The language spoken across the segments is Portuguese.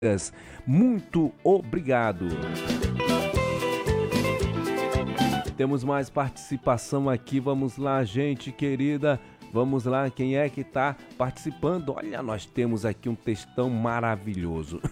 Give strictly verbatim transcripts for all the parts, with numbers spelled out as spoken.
Muito obrigado. Temos mais participação aqui, vamos lá, gente querida, vamos lá, quem é que está participando? Olha, nós temos aqui um textão maravilhoso.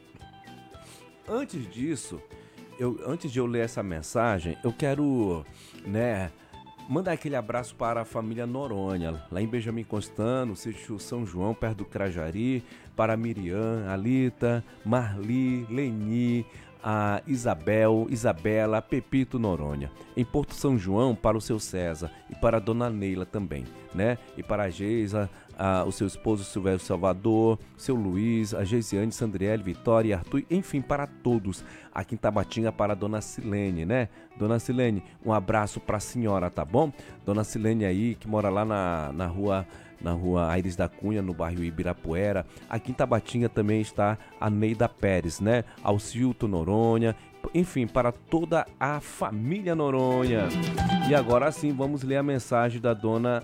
Antes disso, eu, antes de eu ler essa mensagem, eu quero, né, mandar aquele abraço para a família Noronha, lá em Benjamin Constant, no sítio São João, perto do Crajari, para a Miriam, Alita, Marli, Leni, a Isabel, Isabela, Pepito Noronha. Em Porto São João, para o seu César e para a dona Neila também, né? E para a Geisa, a, o seu esposo Silvério Salvador, seu Luiz, a Geisiane, Sandriele, Vitória e Arthur, enfim, para todos. Aqui em Tabatinga, para a dona Silene, né? Dona Silene, um abraço para a senhora, tá bom? Dona Silene aí, que mora lá na, na rua... na rua Aires da Cunha, no bairro Ibirapuera. Aqui em Tabatinga também está a Neida Pérez, né? Alcilto Noronha, enfim, para toda a família Noronha. E agora sim, vamos ler a mensagem da dona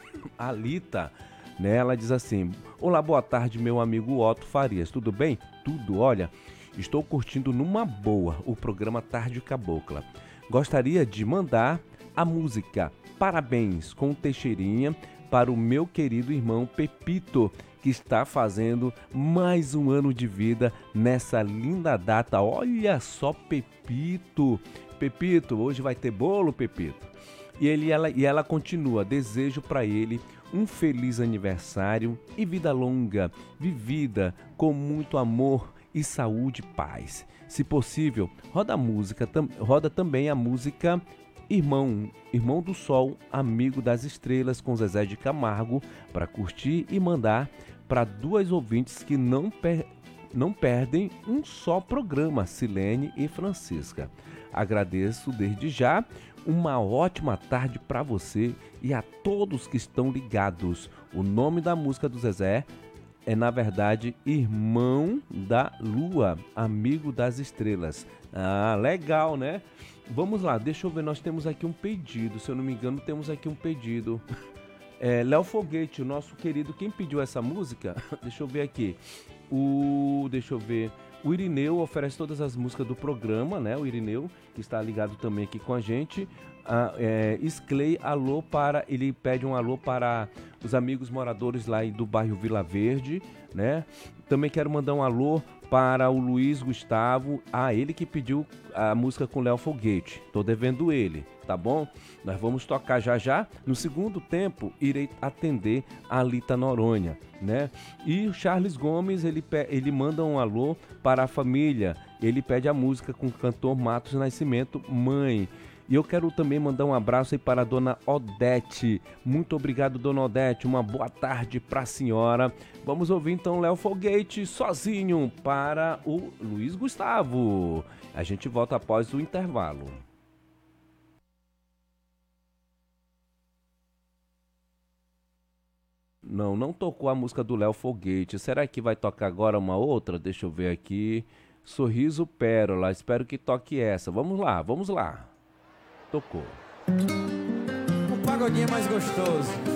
Alita, né? Ela diz assim: olá, boa tarde, meu amigo Otto Farias, tudo bem? Tudo, olha, estou curtindo numa boa o programa Tarde Cabocla. Gostaria de mandar a música Parabéns com Teixeirinha para o meu querido irmão Pepito, que está fazendo mais um ano de vida nessa linda data. Olha só, Pepito! Pepito, hoje vai ter bolo, Pepito? E, ele, ela, e ela continua: desejo para ele um feliz aniversário e vida longa, vivida com muito amor e saúde e paz. Se possível, roda a música, tam, roda também a música Irmão, Irmão do Sol, Amigo das Estrelas, com Zezé de Camargo, para curtir e mandar para duas ouvintes que não, per, não perdem um só programa, Silene e Francisca. Agradeço desde já, uma ótima tarde para você e a todos que estão ligados. O nome da música do Zezé é, na verdade, Irmão da Lua, Amigo das Estrelas. Ah, legal, né? Vamos lá, deixa eu ver, nós temos aqui um pedido, se eu não me engano, temos aqui um pedido. É, Léo Foguete, o nosso querido, quem pediu essa música? Deixa eu ver aqui. O, deixa eu ver, o Irineu oferece todas as músicas do programa, né? O Irineu, que está ligado também aqui com a gente. Ah, é, Sclay, alô para, ele pede um alô para os amigos moradores lá do bairro Vila Verde, né? Também quero mandar um alô para o Luiz Gustavo, ah, ele que pediu a música com Léo Foguete, tô devendo ele, tá bom? Nós vamos tocar já já, no segundo tempo irei atender a Alita Noronha, né? E o Charles Gomes, ele, ele manda um alô para a família, ele pede a música com o cantor Matos Nascimento, Mãe. E eu quero também mandar um abraço aí para a dona Odete. Muito obrigado, dona Odete. Uma boa tarde para a senhora. Vamos ouvir então Léo Foguete sozinho para o Luiz Gustavo. A gente volta após o intervalo. Não, não tocou a música do Léo Foguete. Será que vai tocar agora uma outra? Deixa eu ver aqui. Sorriso Pérola. Espero que toque essa. Vamos lá, vamos lá. Tocou. O pagodinho é mais gostoso.